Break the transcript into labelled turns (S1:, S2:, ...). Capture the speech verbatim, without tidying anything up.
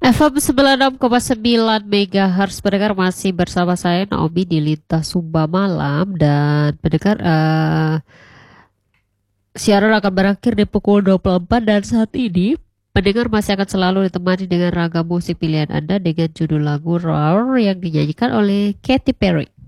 S1: F M sembilan puluh enam koma sembilan MHz pendengar masih bersama saya Naomi di Lintas Sumba Malam dan pendengar eh, siaran akan berakhir di pukul dua puluh empat dan saat ini pendengar masih akan selalu ditemani dengan ragam musik pilihan Anda dengan judul lagu Roar yang dinyanyikan oleh Katy Perry.